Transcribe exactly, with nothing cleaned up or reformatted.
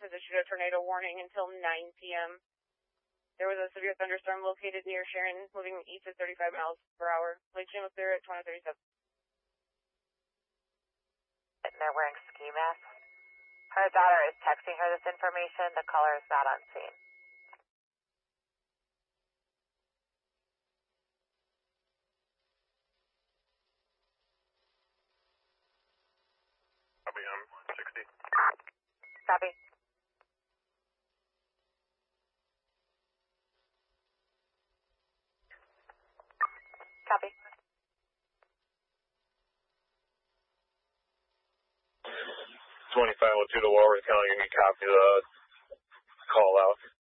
has issued a tornado warning until nine p m There was a severe thunderstorm located near Sharon, moving east at thirty-five miles per hour. Lake Jim was there at twenty thirty-seven. And they're wearing ski masks. Her daughter is texting her this information. The caller is not on scene. Copy, I'm sixty. Copy. Copy. twenty-five oh two to Warwick County, you can copy the call out.